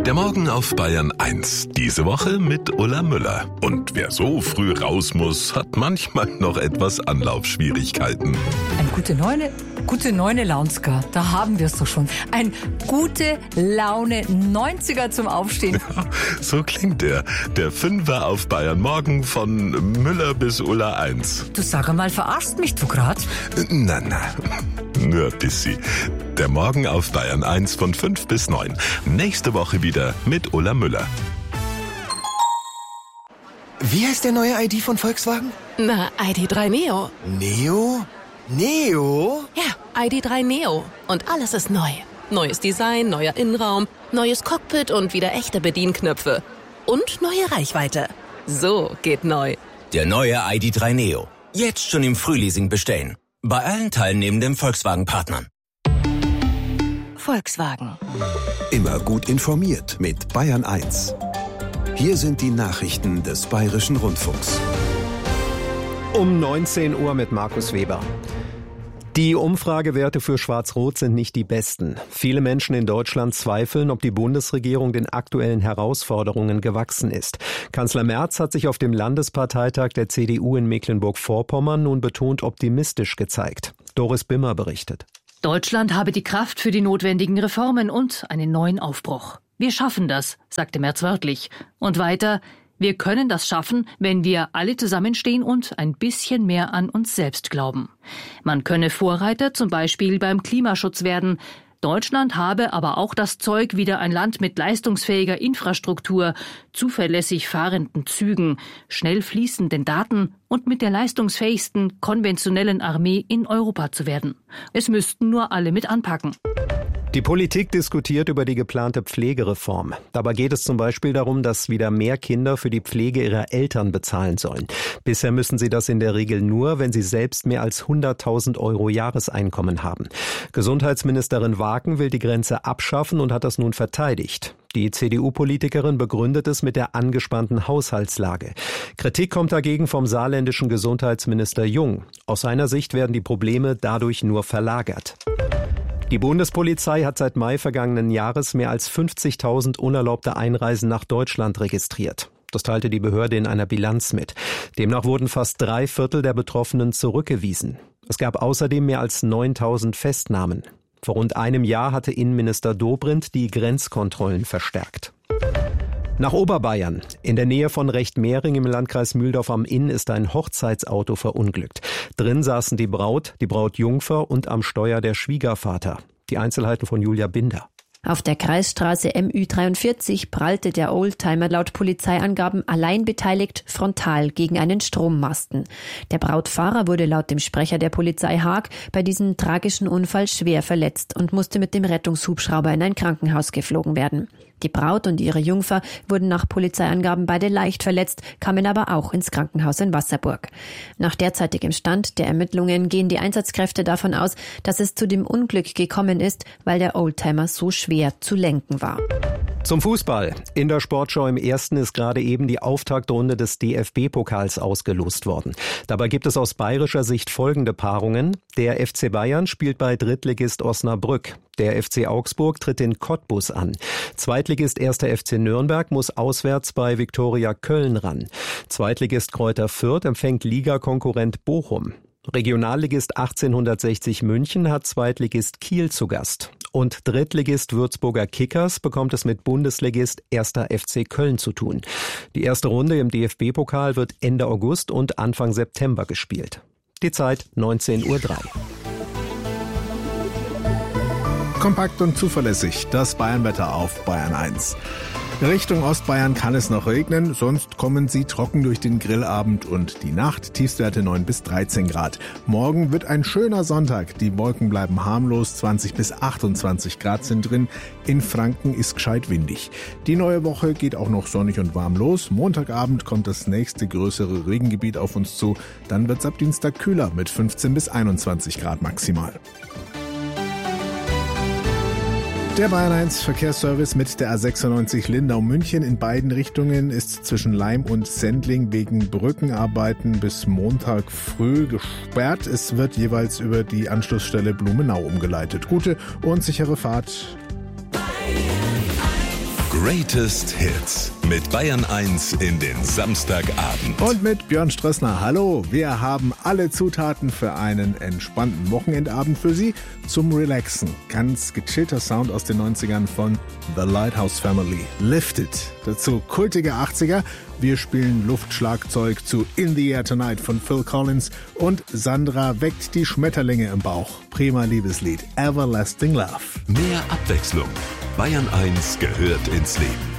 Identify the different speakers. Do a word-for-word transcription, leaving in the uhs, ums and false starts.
Speaker 1: Der Morgen auf Bayern eins. Diese Woche mit Ulla Müller. Und wer so früh raus muss, hat manchmal noch etwas Anlaufschwierigkeiten.
Speaker 2: Ein gute Neune, gute Neune Launska, da haben wir es doch schon. Ein gute Laune neunziger zum Aufstehen.
Speaker 1: Ja, so klingt er. Der Fünfer auf Bayern Morgen von Müller bis Ulla eins.
Speaker 2: Du sag einmal, verarschst mich du grad?
Speaker 1: Na, na, nur ein bisschen. Der Morgen auf Bayern eins von fünf bis neun. Nächste Woche wieder mit Ulla Müller.
Speaker 3: Wie heißt der neue I D von Volkswagen?
Speaker 4: Na, I D drei Neo.
Speaker 3: Neo? Neo?
Speaker 4: Ja, I D drei Neo. Und alles ist neu. Neues Design, neuer Innenraum, neues Cockpit und wieder echte Bedienknöpfe. Und neue Reichweite. So geht neu.
Speaker 5: Der neue I D drei Neo. Jetzt schon im Frühleasing bestellen. Bei allen teilnehmenden Volkswagen-Partnern.
Speaker 4: Volkswagen.
Speaker 6: Immer gut informiert mit Bayern eins. Hier sind die Nachrichten des Bayerischen Rundfunks.
Speaker 7: Um neunzehn Uhr mit Markus Weber. Die Umfragewerte für Schwarz-Rot sind nicht die besten. Viele Menschen in Deutschland zweifeln, ob die Bundesregierung den aktuellen Herausforderungen gewachsen ist. Kanzler Merz hat sich auf dem Landesparteitag der C D U in Mecklenburg-Vorpommern nun betont optimistisch gezeigt. Doris Bimmer berichtet.
Speaker 8: Deutschland habe die Kraft für die notwendigen Reformen und einen neuen Aufbruch. Wir schaffen das, sagte Merz wörtlich. Und weiter, wir können das schaffen, wenn wir alle zusammenstehen und ein bisschen mehr an uns selbst glauben. Man könne Vorreiter zum Beispiel beim Klimaschutz werden. Deutschland habe aber auch das Zeug, wieder ein Land mit leistungsfähiger Infrastruktur, zuverlässig fahrenden Zügen, schnell fließenden Daten und mit der leistungsfähigsten konventionellen Armee in Europa zu werden. Es müssten nur alle mit anpacken.
Speaker 7: Die Politik diskutiert über die geplante Pflegereform. Dabei geht es zum Beispiel darum, dass wieder mehr Kinder für die Pflege ihrer Eltern bezahlen sollen. Bisher müssen sie das in der Regel nur, wenn sie selbst mehr als hunderttausend Euro Jahreseinkommen haben. Gesundheitsministerin Waken will die Grenze abschaffen und hat das nun verteidigt. Die C D U-Politikerin begründet es mit der angespannten Haushaltslage. Kritik kommt dagegen vom saarländischen Gesundheitsminister Jung. Aus seiner Sicht werden die Probleme dadurch nur verlagert. Die Bundespolizei hat seit Mai vergangenen Jahres mehr als fünfzigtausend unerlaubte Einreisen nach Deutschland registriert. Das teilte die Behörde in einer Bilanz mit. Demnach wurden fast drei Viertel der Betroffenen zurückgewiesen. Es gab außerdem mehr als neuntausend Festnahmen. Vor rund einem Jahr hatte Innenminister Dobrindt die Grenzkontrollen verstärkt. Nach Oberbayern. In der Nähe von Rechtmehring im Landkreis Mühldorf am Inn ist ein Hochzeitsauto verunglückt. Drin saßen die Braut, die Brautjungfer und am Steuer der Schwiegervater. Die Einzelheiten von Julia Binder.
Speaker 9: Auf der Kreisstraße M Ü dreiundvierzig prallte der Oldtimer laut Polizeiangaben allein beteiligt frontal gegen einen Strommasten. Der Brautfahrer wurde laut dem Sprecher der Polizei Haag bei diesem tragischen Unfall schwer verletzt und musste mit dem Rettungshubschrauber in ein Krankenhaus geflogen werden. Die Braut und ihre Jungfer wurden nach Polizeiangaben beide leicht verletzt, kamen aber auch ins Krankenhaus in Wasserburg. Nach derzeitigem Stand der Ermittlungen gehen die Einsatzkräfte davon aus, dass es zu dem Unglück gekommen ist, weil der Oldtimer so schwer zu lenken war.
Speaker 7: Zum Fußball. In der Sportschau im Ersten ist gerade eben die Auftaktrunde des D F B-Pokals ausgelost worden. Dabei gibt es aus bayerischer Sicht folgende Paarungen. Der F C Bayern spielt bei Drittligist Osnabrück. Der F C Augsburg tritt in Cottbus an. Zweitligist erster F C Nürnberg muss auswärts bei Viktoria Köln ran. Zweitligist Kräuter Fürth empfängt Ligakonkurrent Bochum. Regionalligist achtzehnhundertsechzig München hat Zweitligist Kiel zu Gast. Und Drittligist Würzburger Kickers bekommt es mit Bundesligist erster F C Köln zu tun. Die erste Runde im D F B-Pokal wird Ende August und Anfang September gespielt. Die Zeit neunzehn Uhr drei.
Speaker 10: Kompakt und zuverlässig, das Bayernwetter auf Bayern eins. Richtung Ostbayern kann es noch regnen, sonst kommen sie trocken durch den Grillabend und die Nacht, Tiefstwerte neun bis dreizehn Grad. Morgen wird ein schöner Sonntag, die Wolken bleiben harmlos, zwanzig bis achtundzwanzig Grad sind drin. In Franken ist gescheit windig. Die neue Woche geht auch noch sonnig und warm los. Montagabend kommt das nächste größere Regengebiet auf uns zu. Dann wird's ab Dienstag kühler mit fünfzehn bis einundzwanzig Grad maximal. Der Bayern eins Verkehrsservice mit der A sechsundneunzig Lindau-München in beiden Richtungen ist zwischen Laim und Sendling wegen Brückenarbeiten bis Montag früh gesperrt. Es wird jeweils über die Anschlussstelle Blumenau umgeleitet. Gute und sichere Fahrt.
Speaker 1: Greatest Hits mit Bayern eins in den Samstagabend.
Speaker 10: Und mit Björn Strössner. Hallo, wir haben alle Zutaten für einen entspannten Wochenendabend für Sie zum Relaxen. Ganz gechillter Sound aus den neunzigern von The Lighthouse Family. Lifted. Dazu kultige achtziger. Wir spielen Luftschlagzeug zu In the Air Tonight von Phil Collins und Sandra weckt die Schmetterlinge im Bauch. Prima Liebeslied Everlasting Love.
Speaker 1: Mehr Abwechslung. Bayern eins gehört ins Leben.